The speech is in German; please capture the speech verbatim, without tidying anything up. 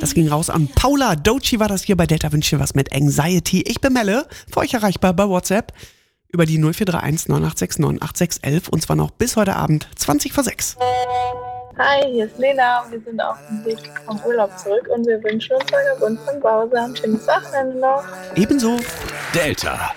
Das ging raus an Paula. Doechii war das hier bei Delta Wünsche was mit Anxiety. Ich bin Melle, für euch erreichbar bei WhatsApp über die null vier drei eins neun acht sechs neun acht sechs eins eins und zwar noch bis heute Abend zwanzig vor sechs. Hi, hier ist Lena. Wir sind auf dem Weg vom Urlaub zurück und wir wünschen uns euer Bund von Bause ein schönes Wochenende noch. Ebenso. Delta.